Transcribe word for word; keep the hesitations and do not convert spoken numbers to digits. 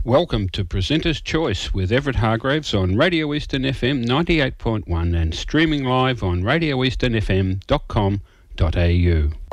Welcome to Presenter's Choice with Everett Hargraves on Radio Eastern F M ninety-eight point one and streaming live on radio eastern f m dot com dot a u.